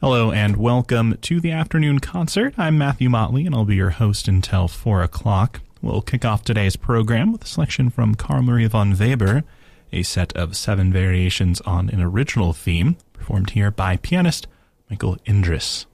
Hello and welcome to the afternoon concert. I'm Matthew Motley and I'll be your host until 4 o'clock. We'll kick off today's program with a selection from Carl Maria von Weber, a set of 7 variations on an original theme, performed here by pianist Michael Indris.